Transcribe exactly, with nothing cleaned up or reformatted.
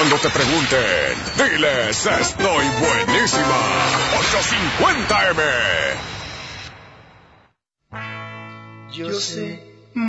cuando te pregunten, diles, estoy buenísima. ochocientos cincuenta eme. Yo sé